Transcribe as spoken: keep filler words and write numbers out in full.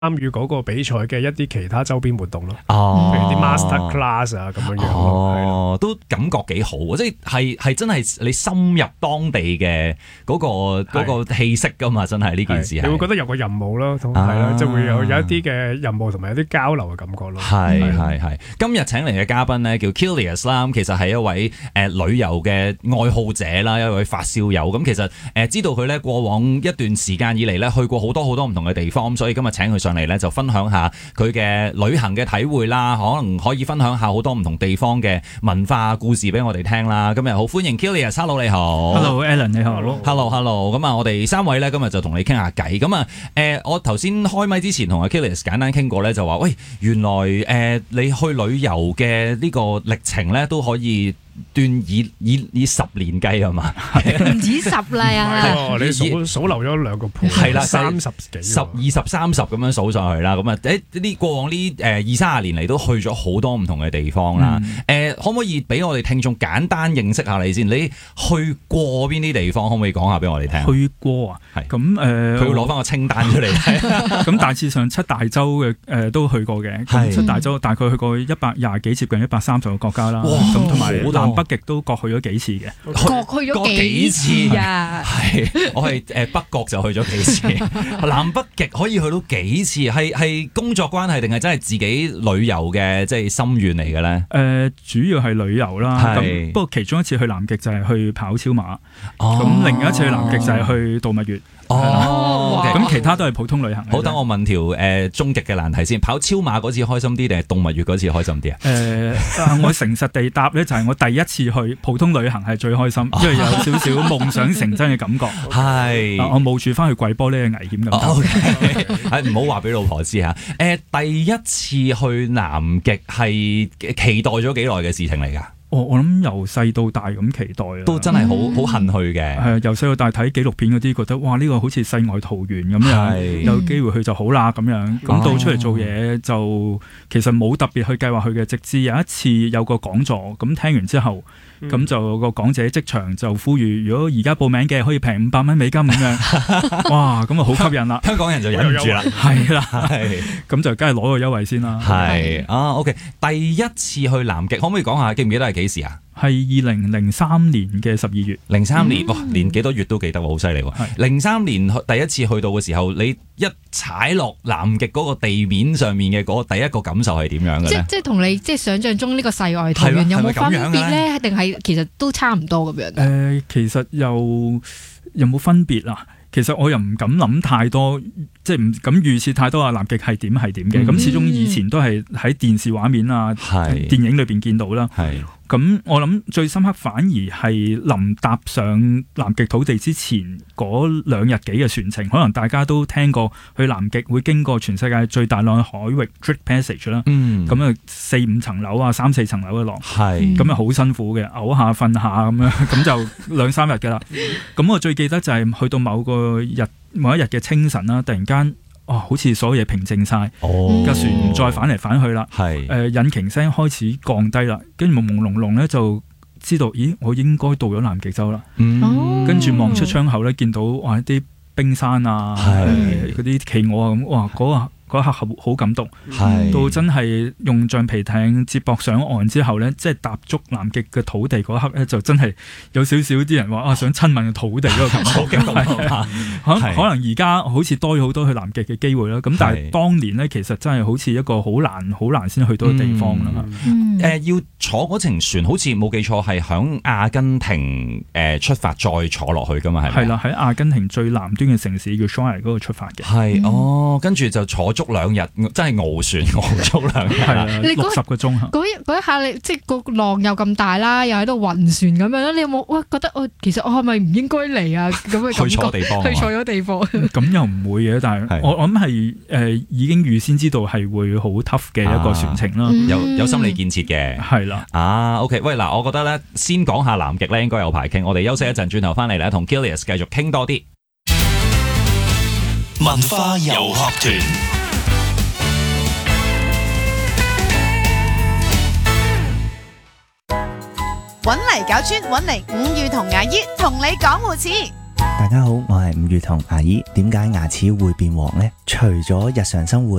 參與嗰個比賽嘅一啲其他周邊活動咯， 哦， 譬如啲 master class 啊咁樣樣， 哦，都感覺幾好啊！即係係係真係你深入當地嘅嗰、嗰個嗰、嗰個氣息㗎嘛，真係呢件事係。 你會覺得有個任務咯，係啦，即係會有有一啲嘅任務同埋有啲交流嘅感覺咯。 係係係。今日請嚟嘅嘉賓咧叫 Kilius 啦，咁其實係一位誒、呃、旅遊嘅愛好者啦，一位發燒友。咁其實誒、呃、知道佢咧過往一段時間以嚟咧去過好多好多唔同嘅地方，所以今日請佢上嚟咧就分享下佢嘅旅行嘅體會啦，可能可以分享下好多唔同地方嘅文化故事俾我哋聽啦。今日好歡迎 Kilius，Hello 你好 ，Hello Alan 你好 ，Hello Hello，咁啊我哋三位咧今日就同你傾下偈。咁啊誒我頭先開咪之前同阿 Kilius 簡單傾過咧，就話喂原來誒、呃、你去旅遊嘅呢個歷程咧都可以斷以以以十年計係嘛？ 唔止十啦啊！ 你數數漏咗兩個盤， 係啦， 三十幾、 十二十三十咁樣數上去啦。咁啊，誒呢過往呢誒二三十年嚟都去咗好多唔同嘅地方啦。誒、嗯呃，可唔可以俾我哋聽眾簡單認識下你先？你去過邊啲地方？可唔可以講下俾我哋聽？ 去過啊，係咁誒，佢、 呃、會攞翻個清單出嚟。 咁大致上七大洲嘅誒、呃、都去過嘅。咁七大洲大概去過一百廿幾，接近一百三十個國家啦。咁同埋南北極都各去咗幾次嘅， 各去咗幾次啊！ 係我係誒北角就去咗幾次，南北極可以去到幾次？係係工作關係定係真係自己旅遊嘅即係心願嚟嘅咧？誒、 呃，主要係旅遊啦。咁不過其中一次去南極就係去跑超馬，咁、哦、另一次去南極就係去度蜜月。哦，咁、okay. 其他都係普通旅行。 好，等我問條誒終極嘅難題先。跑超馬嗰次開心啲定係度蜜月嗰次開心啲啊？誒、 呃，我誠實地答咧，就係我第一次去普通旅行係最開心，因為有少少夢想成真嘅感覺。係、哦，我冒住翻去跪玻璃嘅危險感覺。 係唔好話俾老婆知嚇。誒、呃，第一次去南極係期待咗幾耐嘅事情嚟㗎？ 我我諗由細到大咁期待啊， 都真係好好恨去嘅。 係由細到大睇紀錄片嗰啲，覺得哇呢、這個好似世外桃源咁樣，有機會去就好啦咁樣。咁到出嚟做嘢就其實冇特別去計劃去嘅，直至有一次有個講座，咁聽完之後，咁、嗯、就個講者即場就呼籲，如果而家報名嘅可以平五百蚊美金咁樣。哇，咁啊好吸引啦！ 香港人就忍唔住啦， 係啦，係咁就梗係攞個優惠先啦。 係啊 ，OK， 第一次去南極，可唔可以講下記唔記得係幾時啊？ 係二零零三年嘅十二月， 零三年，哇，連幾多月都記得喎，好犀利喎！零三年第一次去到嘅時候，你一踩落南極嗰個地面上面嘅嗰第一個感受係點樣嘅咧？ 即即同你即想像中呢個世外桃源有冇分別咧？定係其實都差唔多咁樣？誒、 呃，其實又有冇分別啊？其實我又唔敢諗太多，即係唔敢預設太多啊！南極係點係點嘅？咁、嗯、始終以前都係喺電視畫面啊、電影裏邊見到啦。咁我諗最深刻反而係臨踏上南極土地之前嗰兩日幾嘅船程，可能大家都聽過去南極會經過全世界最大浪嘅海域 Drake Passage 啦。嗯，咁啊四五層樓啊，三四層樓嘅浪，係咁啊好辛苦嘅，嘔下瞓下咁樣，咁就兩三日㗎啦。咁我最記得就係去到某個日某一日嘅清晨啦，突然間。哦，好似所有嘢平靜晒，架、哦、船唔再反嚟反去啦。係，誒、呃，引擎聲開始降低啦，跟住朦朦朧朧咧就知道，咦，我應該到咗南極洲啦。嗯，跟住望出窗口咧，見到哇啲冰山啊，嗰啲企鵝啊咁，哇，嗰個。嗰一刻好好感動，到真係用橡皮艇接駁上岸之後咧，即係踏足南極嘅土地嗰一刻咧，就真係有少少啲人話啊，想親吻土地嗰個感覺嘅。可可能而家好似多咗好多去南極嘅機會啦，咁但係當年咧，其實真係好似一個好難好難先去到嘅地方啦。誒、 嗯呃、要坐嗰程船，好似冇記錯係響阿根廷誒出發，再坐落去噶嘛，係咪？ 係啦，喺阿根廷最南端嘅城市叫 Ushuaia 嗰度出發嘅。係、 嗯、哦，跟住就坐足兩日，真係傲船傲足兩日，係啊， 六十個鐘。 嗰一嗰一下你即係個浪又咁大啦，又喺度暈船咁樣啦，你有冇哇覺得我其實我係咪唔應該嚟啊？咁嘅感覺。去錯地方，去錯咗地方。咁又唔會嘅，但係我我諗係誒已經預先知道係會好 tough 嘅一個船程啦、啊， 有有心理建設嘅，係啦。啊 ，OK， 喂嗱，我覺得咧先講下南極咧，應該有排傾。我哋休息一陣，轉頭翻嚟咧，同 Kilius 繼續傾多啲文化遊學團。 搵嚟搞專，搵嚟五月同牙醫同你講護士。 大家好，我係吳月彤阿姨。點解牙齒會變黃呢？除咗日常生活